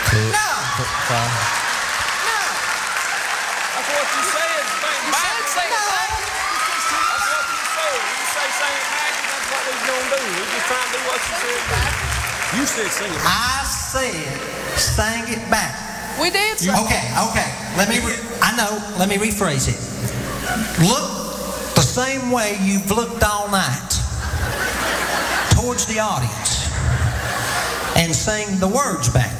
No. No. That's what you said. Sing back. Sing it back. That's what you said. You say sing it back, and that's what we're going to do. We're just trying to do what you said. You said sing it back. I said sing it back. We did say Okay. Let me rephrase it. Look the same way you've looked all night towards the audience and sing the words back.